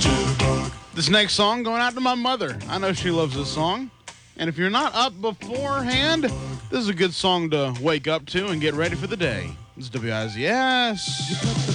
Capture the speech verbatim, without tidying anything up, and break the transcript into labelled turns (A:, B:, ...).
A: This next song going out to my mother. I know she loves this song. And if you're not up beforehand, this is a good song to wake up to and get ready for the day. This is W I Z S.